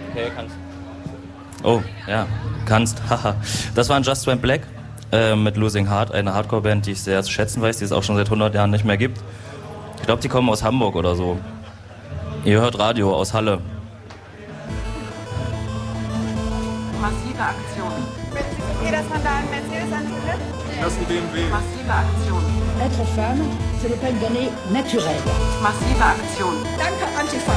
Okay, kannst. Oh, ja, kannst, haha. Das war ein Just Went Black mit Losing Heart, eine Hardcore-Band, die ich sehr zu schätzen weiß, die es auch schon seit 100 Jahren nicht mehr gibt. Ich glaube, die kommen aus Hamburg oder so. Ihr hört Radio aus Halle. Massive Aktion. Jeder von da einen Mercedes anbietet? Das ist ein BMW. Massive Aktion. Être femme, c'est le pas une donnée naturelle. Massive Aktion. Danke, Antifa.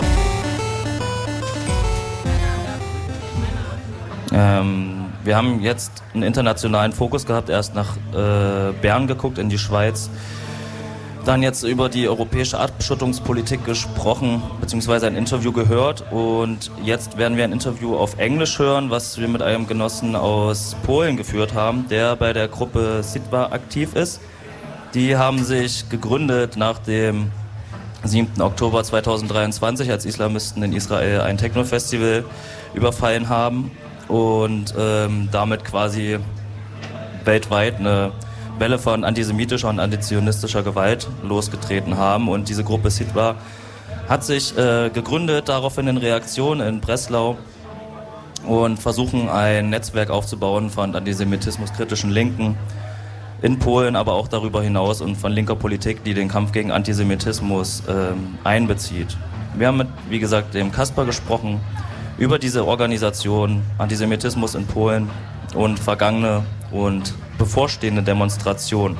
Wir haben jetzt einen internationalen Fokus gehabt, erst nach Bern geguckt, in die Schweiz, dann jetzt über die europäische Abschottungspolitik gesprochen, beziehungsweise ein Interview gehört, und jetzt werden wir ein Interview auf Englisch hören, was wir mit einem Genossen aus Polen geführt haben, der bei der Gruppe Sitwa aktiv ist. Die haben sich gegründet nach dem 7. Oktober 2023, als Islamisten in Israel ein Techno-Festival überfallen haben und damit quasi weltweit eine Welle von antisemitischer und antizionistischer Gewalt losgetreten haben. Und diese Gruppe Sitwa hat sich gegründet, daraufhin in Reaktion in Breslau, und versuchen ein Netzwerk aufzubauen von antisemitismuskritischen Linken in Polen, aber auch darüber hinaus, und von linker Politik, die den Kampf gegen Antisemitismus einbezieht. Wir haben mit, wie gesagt, dem Kasper gesprochen über diese Organisation, Antisemitismus in Polen und vergangene und bevorstehende Demonstrationen.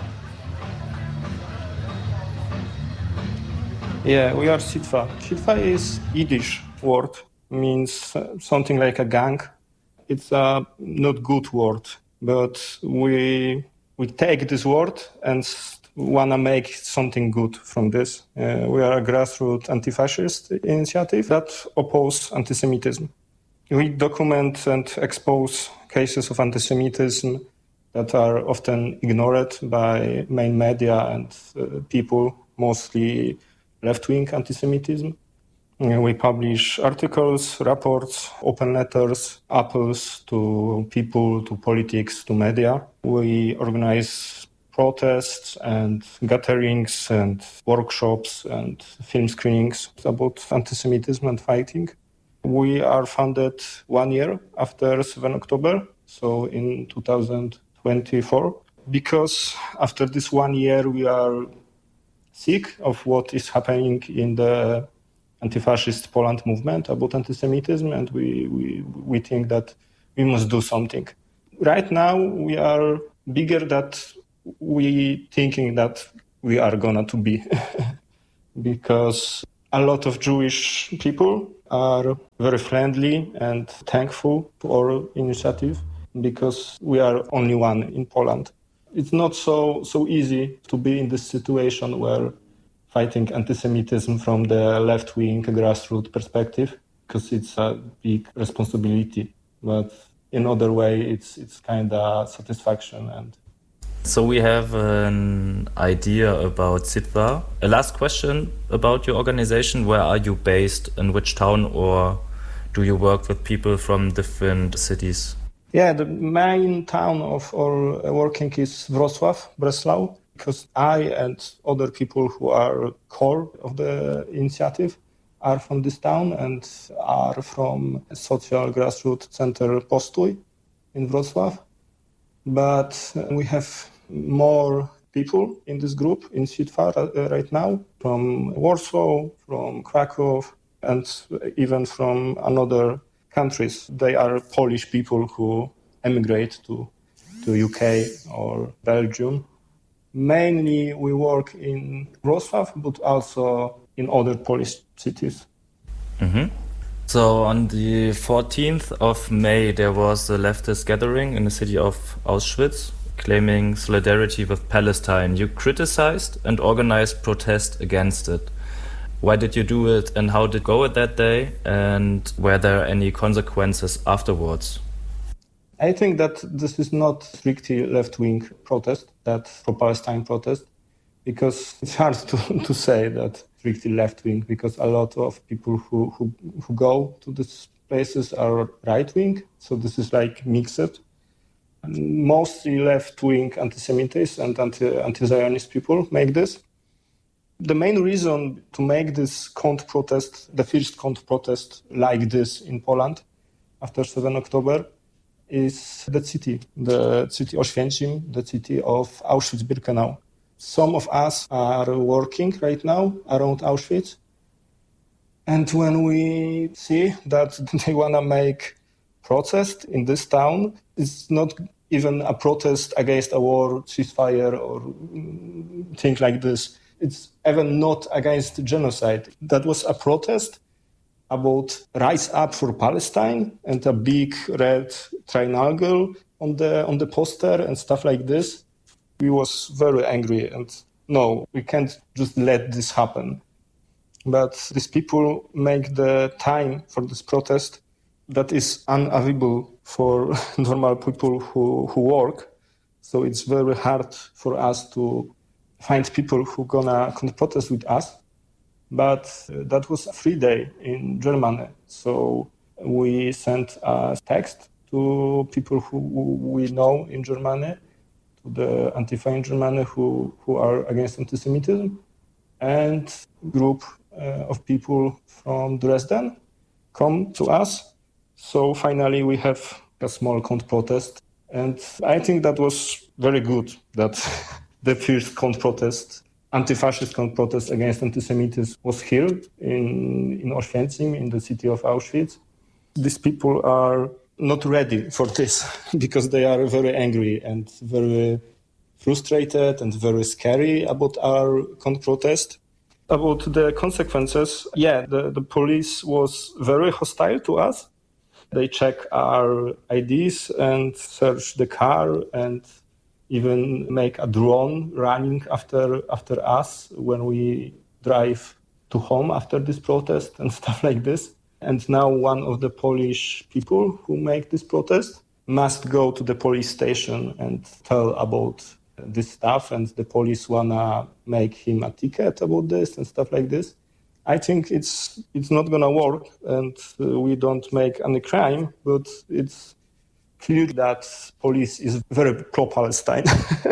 Yeah, we are Sitwa. Sitwa is Yiddish word, means something like a gang. It's a not good word, but we take this word and wanna make something good from this. We are a grassroots anti-fascist initiative that oppose anti-Semitism. We document and expose cases of anti-Semitism that are often ignored by main media and people, mostly left-wing anti-Semitism. We publish articles, reports, open letters, appeals to people, to politics, to media. We organize protests and gatherings and workshops and film screenings about anti-Semitism and fighting. We are founded 1 year after 7 October, so in 2024, because after this 1 year we are sick of what is happening in the anti-fascist Poland movement about anti-Semitism, and we think that we must do something. Right now we are bigger than we thinking that we are gonna to be, because a lot of Jewish people are very friendly and thankful to our initiative, because we are only one in Poland. It's not so easy to be in this situation where fighting anti-Semitism from the left-wing grassroots perspective, because it's a big responsibility. But in other way, it's kind of satisfaction. And so we have an idea about Sitwa. A last question about your organization. Where are you based? In which town? Or do you work with people from different cities? Yeah, the main town of our working is Wrocław, Breslau, because I and other people who are core of the initiative are from this town and are from social grassroots center Postój in Wrocław. But we have more people in this group in Sitwa right now, from Warsaw, from Krakow, and even from another countries. They are Polish people who emigrate to UK or Belgium. Mainly we work in Wrocław, but also in other Polish cities. Mm-hmm. So on the 14th of May, there was a leftist gathering in the city of Auschwitz, claiming solidarity with Palestine. You criticized and organized protest against it. Why did you do it, and how did it go that day, and were there any consequences afterwards? I think that this is not strictly left-wing protest, that pro-Palestine protest, because it's hard to say that strictly left-wing, because a lot of people who go to these places are right-wing, so this is like mixed. Mostly left-wing anti-Semites and anti-Zionist people make this. The main reason to make this counter-protest, the first counter-protest like this in Poland after 7 October, is the city Oświęcim, the city of Auschwitz-Birkenau. Some of us are working right now around Auschwitz. And when we see that they want to make protest in this town, it's not even a protest against a war, ceasefire, or things like this. It's even not against genocide. That was a protest about Rise Up for Palestine and a big red triangle on the poster and stuff like this. We was very angry and no, we can't just let this happen. But these people make the time for this protest that is unavailable for normal people who work. So it's very hard for us to find people who gonna protest with us. But that was a free day in Germany. So we sent a text to people who we know in Germany, to the Antifa in Germany who are against anti-Semitism, and group of people from Dresden come to us. So finally we have a small counter-protest. And I think that was very good that the first counter-protest, anti-fascist counter-protest against anti-Semitism was here in Oświęcim, in the city of Auschwitz. These people are not ready for this because they are very angry and very frustrated and very scary about our counter-protest. About the consequences, the police was very hostile to us. They check our IDs and search the car and even make a drone running after us when we drive to home after this protest and stuff like this. And now one of the Polish people who make this protest must go to the police station and tell about this stuff, and the police wanna make him a ticket about this and stuff like this. I think it's not gonna work, and we don't make any crime, but it's clear that police is very pro-Palestine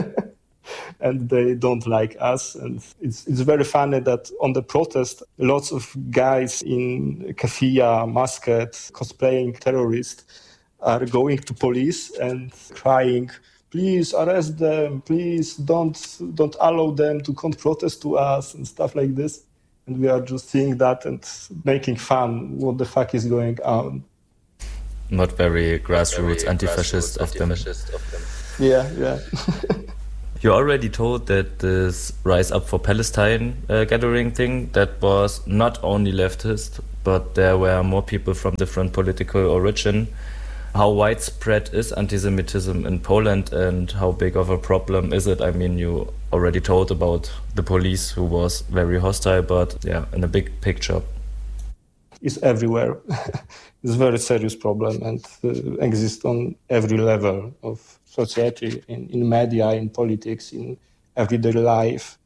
and they don't like us. And it's very funny that on the protest, lots of guys in keffiyeh, musket, cosplaying terrorists are going to police and crying, please arrest them, please don't allow them to come protest to us and stuff like this. And we are just seeing that and making fun. What the fuck is going on? Not very grassroots, anti-fascist of them. Yeah. You already told that this Rise Up for Palestine gathering thing, that was not only leftist, but there were more people from different political origin. How widespread is anti-Semitism in Poland and how big of a problem is it? I mean, you already told about the police who was very hostile, but in a big picture. It's everywhere. It's a very serious problem and exists on every level of society, in media, in politics, in everyday life.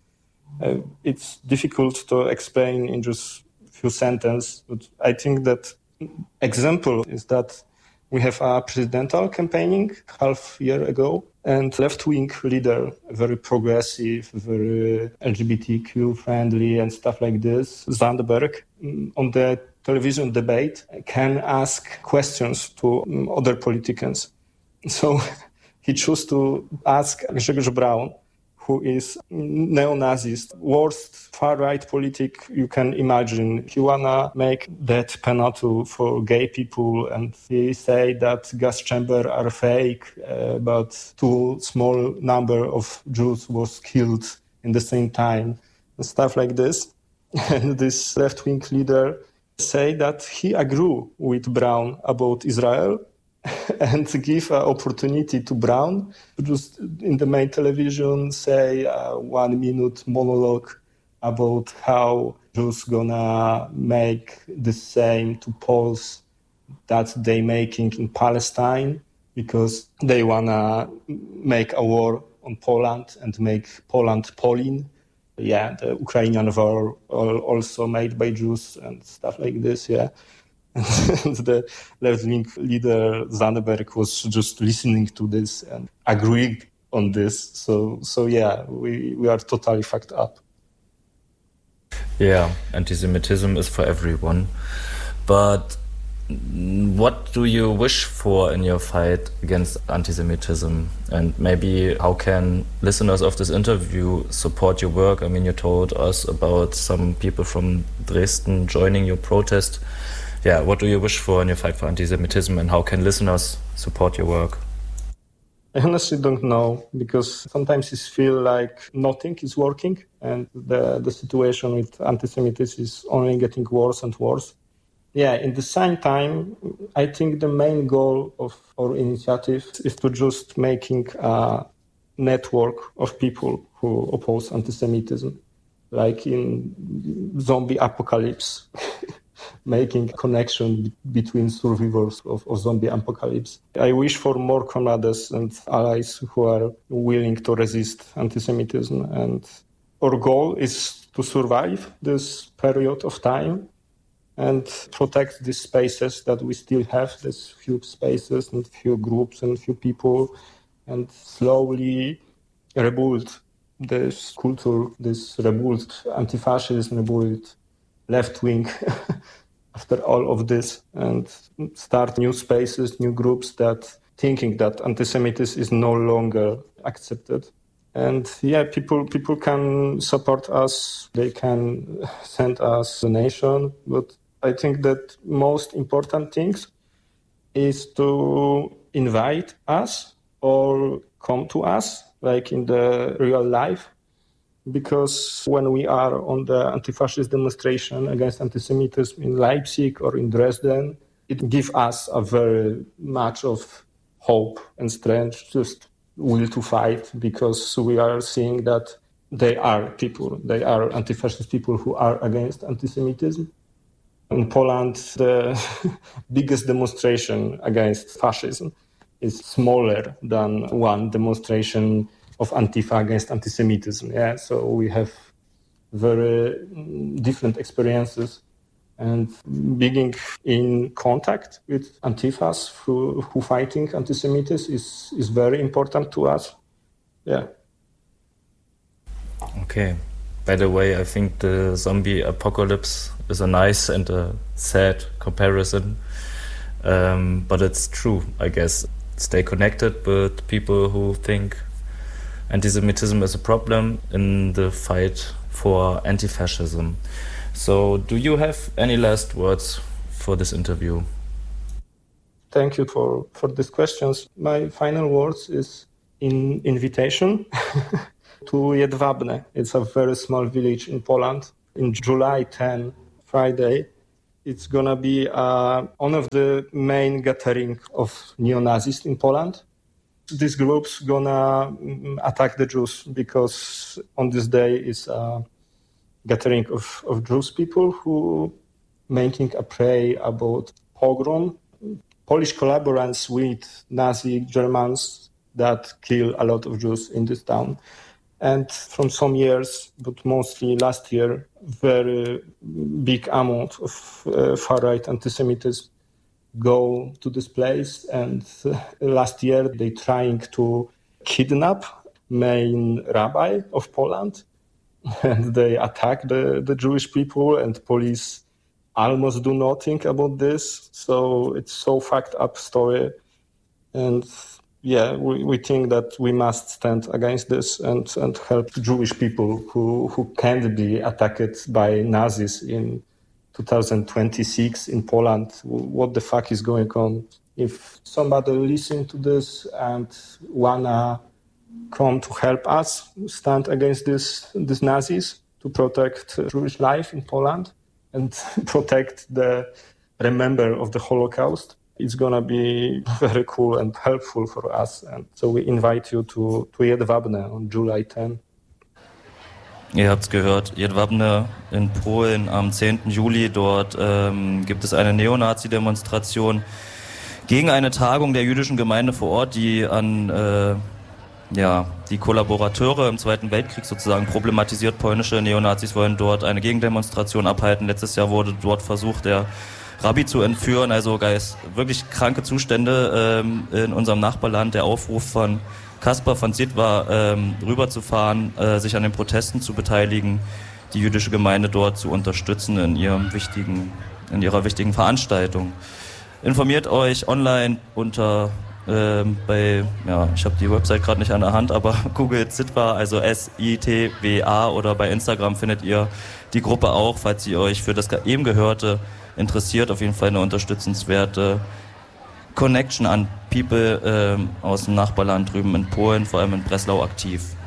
It's difficult to explain in just few sentences, but I think that example is that we have a presidential campaigning half year ago, and left-wing leader, very progressive, very LGBTQ friendly and stuff like this, Zandberg, on the television debate can ask questions to other politicians. So he chose to ask Grzegorz Braun, who is neo-Nazist, worst far-right politic you can imagine. He wanna make death penalty for gay people, and he say that gas chamber are fake, but too small number of Jews was killed in the same time, and stuff like this. And this left-wing leader say that he agree with Braun about Israel, and give an opportunity to Braun to just in the main television say a 1 minute monologue about how Jews gonna make the same to Poles that they making in Palestine because they wanna make a war on Poland and make Poland Polin. Yeah, the Ukrainian war also made by Jews and stuff like this, yeah. And the left-wing leader Zandberg was just listening to this and agreeing on this. So yeah, we are totally fucked up. Yeah, anti-Semitism is for everyone. But what do you wish for in your fight against anti-Semitism? And maybe how can listeners of this interview support your work? I mean, you told us about some people from Dresden joining your protest. Yeah, what do you wish for in your fight for anti-Semitism, and how can listeners support your work? I honestly don't know, because sometimes it feels like nothing is working and the situation with anti-Semitism is only getting worse and worse. Yeah, in the same time, I think the main goal of our initiative is to just making a network of people who oppose anti-Semitism, like in zombie apocalypse, making connection between survivors of zombie apocalypse. I wish for more comrades and allies who are willing to resist anti-Semitism. And our goal is to survive this period of time and protect these spaces that we still have, these few spaces and few groups and few people, and slowly rebuild this culture, this rebuild anti-fascism, rebuild left-wing after all of this, and start new spaces, new groups that thinking that anti-Semitism is no longer accepted. And yeah, people can support us, they can send us donation, but I think that most important things is to invite us or come to us, like in the real life. Because when we are on the anti-fascist demonstration against anti-Semitism in Leipzig or in Dresden, it gives us a very much of hope and strength, just will to fight, because we are seeing that they are anti-fascist people who are against anti-Semitism. In Poland, the biggest demonstration against fascism is smaller than one demonstration of Antifa against anti-Semitism. Yeah, so we have very different experiences, and being in contact with Antifas who fighting anti-Semitism is very important to us. Yeah. Okay. By the way, I think the zombie apocalypse is a nice and a sad comparison, but it's true, I guess. Stay connected with people who think anti-Semitism is a problem in the fight for anti-fascism. So do you have any last words for this interview? Thank you for these questions. My final words is in invitation to Jedwabne. It's a very small village in Poland. In July 10, Friday, it's going to be one of the main gathering of neo-Nazis in Poland. These groups going to attack the Jews, because on this day is a gathering of Jewish people who making a prayer about pogrom, Polish collaborators with Nazi Germans that kill a lot of Jews in this town. And from some years, but mostly last year, very big amount of far-right anti-Semitism go to this place. And last year, they trying to kidnap main rabbi of Poland. And they attack the Jewish people, and police almost do nothing about this. So it's so fucked up story. And yeah, we think that we must stand against this and help Jewish people who can't be attacked by Nazis in 2026 in Poland. What the fuck is going on? If somebody listen to this and wanna come to help us stand against these Nazis, to protect Jewish life in Poland and protect the remember of the Holocaust, it's going to be very cool and helpful for us. And so we invite you to Jedwabne on July 10. Ihr habt's gehört, Jedwabne in Polen am 10. Juli. Dort gibt es eine Neonazi-Demonstration gegen eine Tagung der jüdischen Gemeinde vor Ort, die an die Kollaborateure im Zweiten Weltkrieg sozusagen problematisiert. Polnische Neonazis wollen dort eine Gegendemonstration abhalten. Letztes Jahr wurde dort versucht, der Rabbi zu entführen. Also wirklich kranke Zustände in unserem Nachbarland. Der Aufruf von Kaspar von Ziet war, rüberzufahren, sich an den Protesten zu beteiligen. die jüdische Gemeinde dort zu unterstützen in ihrer wichtigen Veranstaltung. Informiert euch online unter ich habe die Website gerade nicht an der Hand, aber googelt Sitwa, also SITWA, oder bei Instagram findet ihr die Gruppe auch, falls ihr euch für das eben Gehörte interessiert. Auf jeden Fall eine unterstützenswerte Connection an People aus dem Nachbarland drüben in Polen, vor allem in Breslau aktiv.